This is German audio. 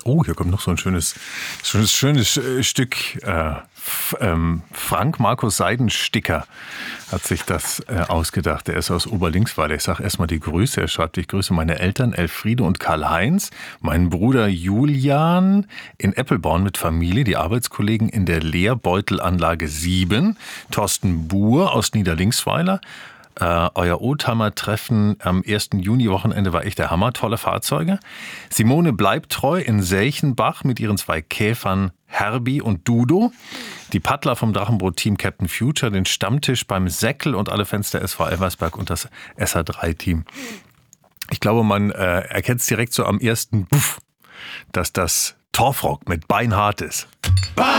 Oh, hier kommt noch so ein schönes Stück. Frank Markus Seidensticker hat sich das ausgedacht. Er ist aus Oberlinksweiler. Ich sage erstmal die Grüße. Er schreibt, ich grüße meine Eltern Elfriede und Karl-Heinz, meinen Bruder Julian in Eppelborn mit Familie, die Arbeitskollegen in der Leerbeutelanlage 7, Thorsten Buhr aus Niederlinksweiler. Euer Oldtimer-Treffen am 1. Juni-Wochenende war echt der Hammer, tolle Fahrzeuge. Simone bleibt treu in Selchenbach mit ihren 2 Käfern Herbie und Dudo. Die Paddler vom Drachenboot-Team Captain Future, den Stammtisch beim Säckel und alle Fans der SV Elversberg und das SH3-Team. Ich glaube, man erkennt es direkt so am ersten Puff, dass das Torfrock mit Beinhart ist.